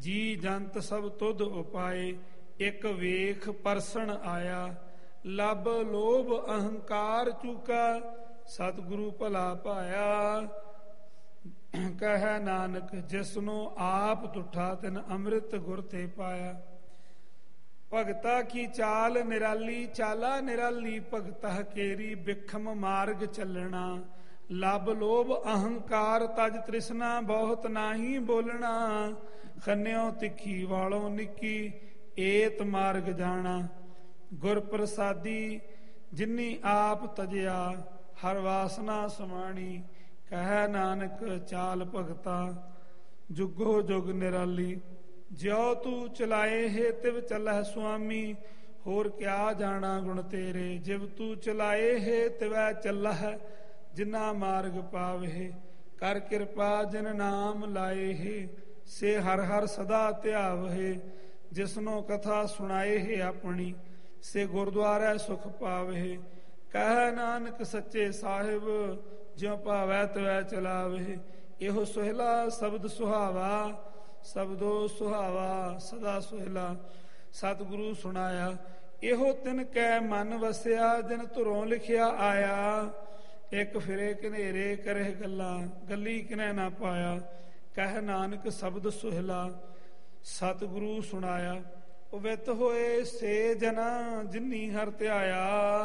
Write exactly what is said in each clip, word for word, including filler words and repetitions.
ਜੀ ਜੰਤ ਸਭ ਤੁਧ ਉਪਾਏ, ਇੱਕ ਵੇਖ ਪਰਸਣ ਆਇਆ। ਲੱਭ ਲੋਭ ਅਹੰਕਾਰ ਚੂਕਾ, ਸਤਿਗੁਰੂ ਭਲਾ ਪਾਇਆ। ਕਹੈ ਨਾਨਕ ਜਿਸਨੂੰ ਆਪ ਤੁਠਾ, ਤਿਨ ਅੰਮ੍ਰਿਤ ਗੁਰ ਤੇ ਪਾਇਆ। ਭਗਤਾ ਕੀ ਚਾਲ ਨਿਰਾਲੀ, ਚਾਲਾ ਨਿਰਾਲੀ ਭਗਤਾ ਕੇਰੀ। ਬਿਖਮ ਮਾਰਗ ਚੱਲਣਾ, ਲੱਭ ਲੋਭ ਅਹੰਕਾਰ ਤਜ ਤ੍ਰਿਸ਼ਨਾ। ਬਹੁਤ ਨਾਹੀ ਬੋਲਣਾ, ਖੰਨਿਓ ਤਿੱਖੀ ਵਾਲੋਂ ਨਿੱਕੀ। ਏਤ ਮਾਰਗ ਜਾਣਾ, ਗੁਰ ਪ੍ਰਸਾਦੀ। ਜਿਨੀ ਆਪ ਤਜਿਆ, ਹਰ ਵਾਸਨਾ ਸਮਾਣੀ। ਕਹੈ ਨਾਨਕ ਚਾਲ ਭਗਤਾ, ਜੁਗੋ ਜੁਗ ਨਿਰਾਲੀ। ਜਿਉ ਤੂੰ ਚਲਾਏ ਹੈ ਤਿਵ ਚੱਲਹਿ ਸੁਆਮੀ। ਹੋਰ ਕਿਆ ਜਾਣਾ ਗੁਣ ਤੇਰੇ, ਜਿਵ ਤੂੰ ਚਲਾਏ ਹੈ ਤਿਵੈ ਚੱਲਹਿ। ਜਿਨਾ ਮਾਰਗ ਪਾਵੇ, ਕਰ ਕਿਰਪਾ ਜਿਨ ਨਾਮ ਲਾਏ ਹੈ। ਸੇ ਹਰ ਹਰ ਸਦਾ ਧਿਆਵਹਿ, ਜਿਸਨੋ ਕਥਾ ਸੁਣਾਏ ਹੈ ਆਪਣੀ। ਸੇ ਗੁਰਦੁਆਰੇ ਸੁਖ ਪਾਵੇ। ਕਹਿ ਨਾਨਕ ਸੱਚੇ ਸਾਹਿਬ, ਜਿਉ ਭਾਵੈ ਤਿਵੈ ਚਲਾਵੇ। ਇਹੋ ਸੁਹਲਾ ਸ਼ਬਦ ਸੁਹਾਵਾ, ਸ਼ਬਦੋ ਸੁਹਾਵਾ ਸਦਾ ਸੁਹਲਾ। ਸਤਿਗੁਰੂ ਸੁਣਾਇਆ, ਇਹੋ ਤਿਨ ਕੈ ਮਨ ਵਸਿਆ। ਜਿਨ ਧੁਰੋਂ ਲਿਖਿਆ ਆਇਆ, ਇੱਕ ਫਿਰੇ ਘਨੇਰੇ ਕਰੇ ਗੱਲਾਂ। ਗੱਲੀ ਕਿਨੈ ਨਾ ਪਾਇਆ, ਕਹਿ ਨਾਨਕ ਸ਼ਬਦ ਸੁਹਲਾ। ਸਤਿਗੁਰੂ ਸੁਣਾਇਆ, ਪਵਿੱਤ ਹੋਏ ਸੇ ਜਨਾ। ਜਿਨੀ ਹਰ ਧਿਆਇਆ,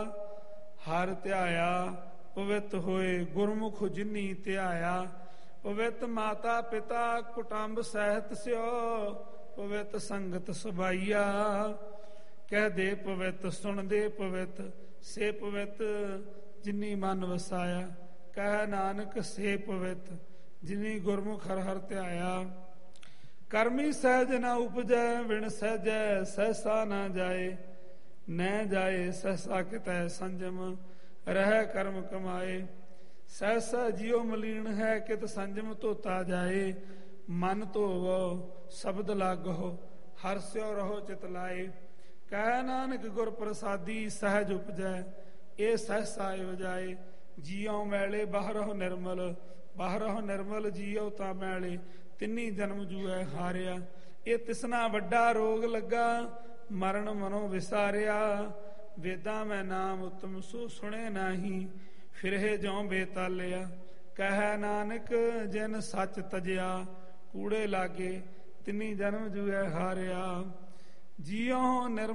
ਹਰ ਧਿਆਇਆ। ਪਵਿੱਤ ਹੋਏ ਗੁਰਮੁਖ ਜਿਨੀ ਧਿਆਇਆ। ਪਵਿੱਤ ਮਾਤਾ ਪਿਤਾ ਕੁਟੰਬ ਸਹਿਤ ਸਿਓ। ਪਵਿੱਤ ਸੰਗਤ ਸਬਾਈਆ, ਕਹਿ ਦੇ ਪਵਿੱਤ ਸੁਣ ਦੇ ਪਵਿੱਤ। ਸੇ ਪਵਿੱਤ ਜਿਨੀ ਮਨ ਵਸਾਇਆ, ਕਹਿ ਨਾਨਕ ਸੇ ਪਵਿੱਤ ਜਿਨੀ ਗੁਰਮੁਖ ਹਰ ਹਰ ਧਿਆਇਆ। ਕਰਮੀ ਸਹਿਜ ਨਾ ਉਪਜੈ, ਵਿਣ ਸਹਿਜੈ ਸਹਿਸਾ ਨਾ ਜਾਏ। ਨਹਿ ਜਾਏ ਸਹਿਸਾ ਕਿਤੈ ਸੰਜਮ, ਰਹਿ ਕਰਮ ਕਮਾਏ। ਸਹਿਸਾ ਜਿਉ ਮਲੀਨ ਹੈ, ਕਿਤ ਸੰਜਮ ਧੋਤਾ ਜਾਏ। ਮਨ ਧੋਵੋ ਸ਼ਬਦ ਲਾਗੋ, ਹਰਿ ਸਿਉ ਰਹੋ ਚਿਤ ਲਾਏ। ਕਹਿ ਨਾਨਕ ਗੁਰ ਪ੍ਰਸਾਦੀ, ਸਹਿਜ ਉਪਜੈ ਇਹ ਸਹਿਸਾ ਵਜਾਏ। ਜੀਉ ਮੈਲੇ ਬਾਹਰੋ ਨਿਰਮਲ, ਬਾਹਰੋ ਨਿਰਮਲ ਜੀਉ ਤਾਂ ਮੈਲੇ। ਤਿੰਨੀ ਜਨਮ ਜੂਐ ਹਾਰਿਆ, ਇਹ ਤਿਸਨਾ ਵੱਡਾ ਰੋਗ ਲੱਗਾ। ਮਰਨ ਮਨੋ ਵਿਸਾਰਿਆ, ਵੇਦਾਂ ਮੈਂ ਨਾਮ ਉਤਮ ਸੋ ਸੁਣੇ ਨਾਹੀ। ਫਿਰੇ ਜਿਉ ਬੇਤਾਲਿਆ, ਕਹਿ ਨਾਨਕ ਜਿਨ ਸੱਚ ਤਜਿਆ। ਕੂੜੇ ਲਾਗੇ ਤਿੰਨੀ ਜਨਮ ਜੂਐ ਹਾਰਿਆ, ਜੀਉ ਨਿਰਮਲ